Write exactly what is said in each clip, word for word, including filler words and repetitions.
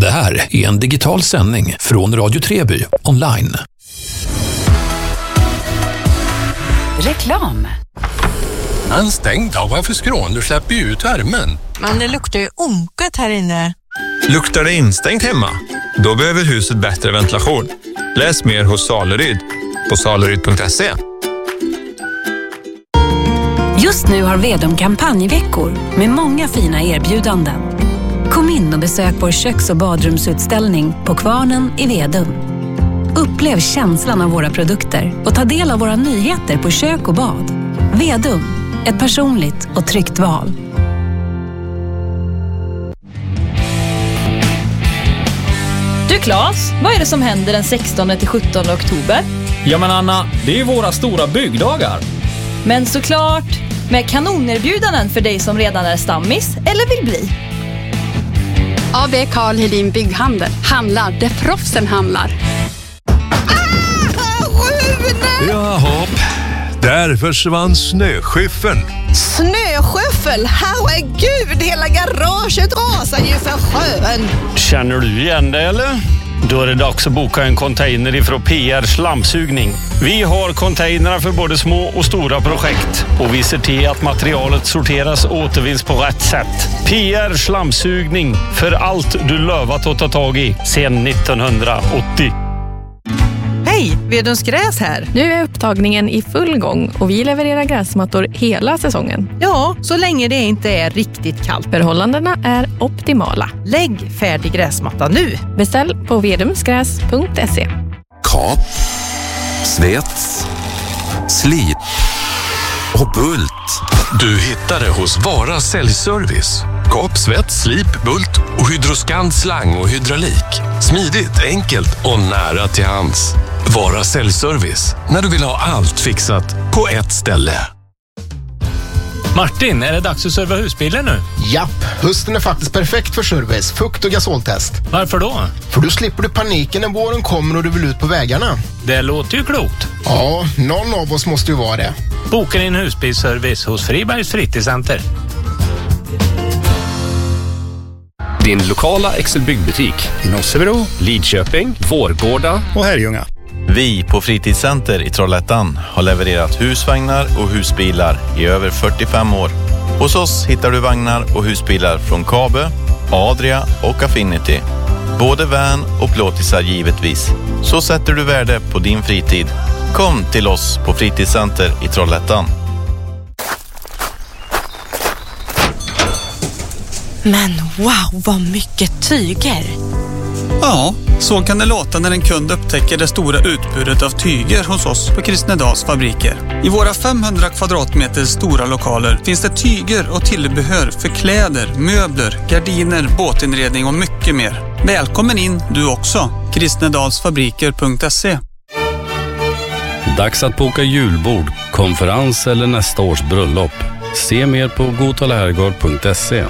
Det här är en digital sändning från Radio Treby online. Reklam. En stängd dag, varför skrån? Du släpper ju ut värmen. Men det luktar ju onkat här inne. Luktar det instängt hemma? Då behöver huset bättre ventilation. Läs mer hos Saleryd på saleryd punkt se. Just nu har Vedum kampanjveckor med många fina erbjudanden. Kom in och besök vår köks- och badrumsutställning på Kvarnen i Vedum. Upplev känslan av våra produkter och ta del av våra nyheter på kök och bad. Vedum, ett personligt och tryggt val. Du Claes, vad är det som händer den sextonde till sjuttonde oktober? Ja men Anna, det är ju våra stora byggdagar. Men såklart, med kanonerbjudanden för dig som redan är stammis eller vill bli. A B Carl Hedin Bygghandel. Handlar där proffsen handlar. Jaha, där försvann snöskyffeln. Snöskyffel? Herregud, hela garaget rasar ju för sjön. Känner du igen det eller? Då är det dags att boka en container ifrån P R Slamsugning. Vi har containrar för både små och stora projekt. Och vi ser till att materialet sorteras och återvinns på rätt sätt. P R Slamsugning, för allt du lovat att ta tag i sedan nittonhundraåttio. Hej, Vedums gräs här. Nu är upptagningen i full gång och vi levererar gräsmattor hela säsongen. Ja, så länge det inte är riktigt kallt. Förhållandena är optimala. Lägg färdig gräsmatta nu. Beställ på vedumsgräs punkt se. Kap, svets, slit och bult. Du hittar det hos Vara Säljservice. Kap, svets, slip, bult och Hydroskan slang och hydraulik. Smidigt, enkelt och nära till hands. Vara Säljservice, när du vill ha allt fixat på ett ställe. Martin, är det dags att serva husbilen nu? Japp, hösten är faktiskt perfekt för service, fukt och gasoltest. Varför då? För då slipper du paniken när våren kommer och du vill ut på vägarna. Det låter ju klokt. Ja, någon av oss måste ju vara det. Boka din husbilsservice hos Fribergs fritidscenter. Din lokala Excel byggbutik i Nossebro, Lidköping, Vårgårda och Herrljunga. Vi på Fritidscenter i Trollhättan har levererat husvagnar och husbilar i över fyrtiofem år. Hos oss hittar du vagnar och husbilar från Kabe, Adria och Affinity. Både van och plåtisar givetvis. Så sätter du värde på din fritid. Kom till oss på Fritidscenter i Trollhättan. Men wow, vad mycket tyger. Ja, så kan det låta när en kund upptäcker det stora utbudet av tyger hos oss på Kristnedals fabriker. I våra femhundra kvadratmeter stora lokaler finns det tyger och tillbehör för kläder, möbler, gardiner, båtinredning och mycket mer. Välkommen in du också. kristnedalsfabriker punkt se. Dags att boka julbord, konferens eller nästa års bröllop. Se mer på gotalähergård punkt se.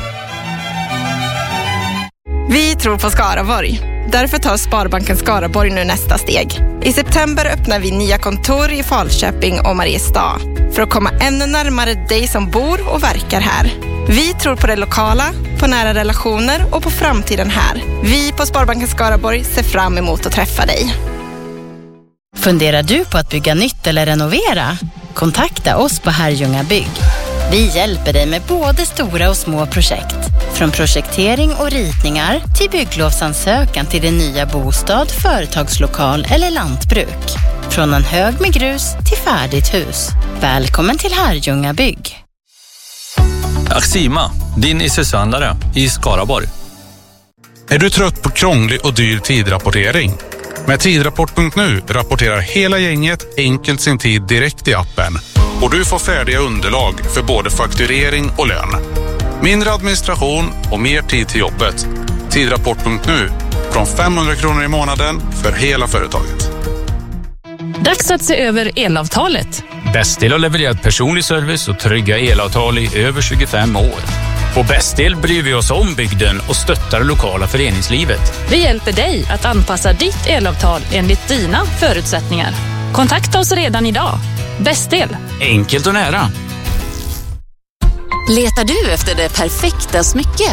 Vi tror på Skaraborg. Därför tar Sparbanken Skaraborg nu nästa steg. I september öppnar vi nya kontor i Falköping och Mariestad för att komma ännu närmare dig som bor och verkar här. Vi tror på det lokala, på nära relationer och på framtiden här. Vi på Sparbanken Skaraborg ser fram emot att träffa dig. Funderar du på att bygga nytt eller renovera? Kontakta oss på Herrljunga Bygg. Vi hjälper dig med både stora och små projekt. Från projektering och ritningar till bygglovsansökan till din nya bostad, företagslokal eller lantbruk. Från en hög med grus till färdigt hus. Välkommen till Herrljunga Bygg. Axima, din I S U-handlare i Skaraborg. Är du trött på krånglig och dyr tidrapportering? Med tidrapport punkt nu rapporterar hela gänget enkelt sin tid direkt i appen. Och du får färdiga underlag för både fakturering och lön. Mindre administration och mer tid till jobbet. Tidrapport punkt nu. Från femhundra kronor i månaden för hela företaget. Dags att se över elavtalet. Bästel har levererat personlig service och trygga elavtal i över tjugofem år. På Bästel bryr vi oss om bygden och stöttar det lokala föreningslivet. Vi hjälper dig att anpassa ditt elavtal enligt dina förutsättningar. Kontakta oss redan idag. Bästel. Enkelt och nära. Letar du efter det perfekta smycket?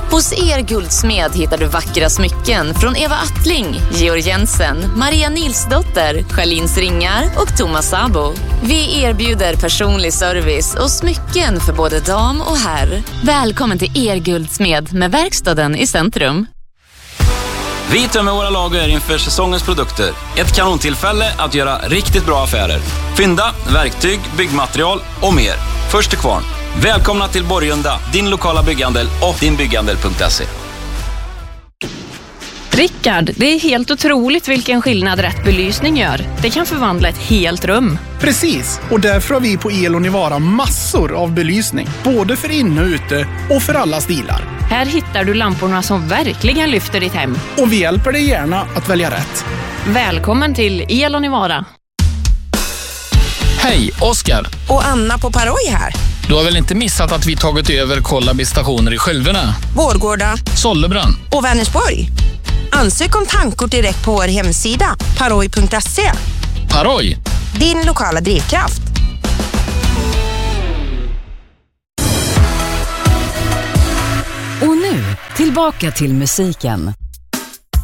Hos Er Guldsmed hittar du vackra smycken från Eva Attling, Georg Jensen, Maria Nilsdotter, Charlins Ringar och Thomas Sabo. Vi erbjuder personlig service och smycken för både dam och herr. Välkommen till Er Guldsmed med verkstaden i centrum. Vi tömmer våra lager inför säsongens produkter. Ett kanontillfälle att göra riktigt bra affärer. Fynda, verktyg, byggmaterial och mer. Först till kvarn. Välkomna till Borgunda, din lokala bygghandel och dinbygghandel punkt se. Rickard, det är helt otroligt vilken skillnad rätt belysning gör. Det kan förvandla ett helt rum. Precis, och därför har vi på El och Nivara massor av belysning. Både för inne och ute och för alla stilar. Här hittar du lamporna som verkligen lyfter ditt hem. Och vi hjälper dig gärna att välja rätt. Välkommen till El och Nivara. Hej, Oskar. Och Anna på Paroj här. Du har väl inte missat att vi tagit över Kollabi-stationer i Skölvena, Vårgårda, Sollebrand och Vänersborg. Ansök om tankkort direkt på vår hemsida paroj punkt se. Paroj, din lokala drivkraft. Och nu, tillbaka till musiken.